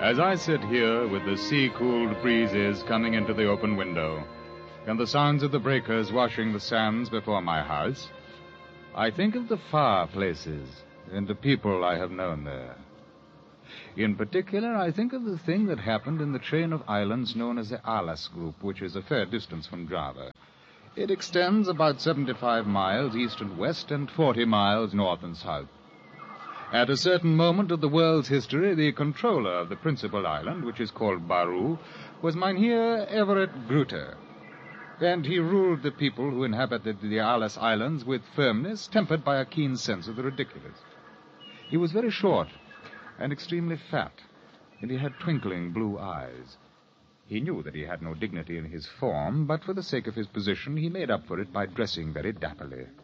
As I sit here with the sea-cooled breezes coming into the open window and the sounds of the breakers washing the sands before my house, I think of the far places and the people I have known there. In particular, I think of the thing that happened in the chain of islands known as the Alas Group, which is a fair distance from Java. It extends about 75 miles east and west and 40 miles north and south. At a certain moment of the world's history, the controller of the principal island, which is called Baru, was Mynheer Everett Gruter, and he ruled the people who inhabited the Alas Islands with firmness, tempered by a keen sense of the ridiculous. He was very short and extremely fat, and he had twinkling blue eyes. He knew that he had no dignity in his form, but for the sake of his position he made up for it by dressing very dapperly.